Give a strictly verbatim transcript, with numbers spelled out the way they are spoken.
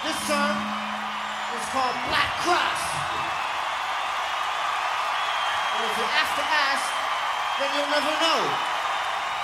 This song is called Black Cross. And if you have to ask, then you'll never know.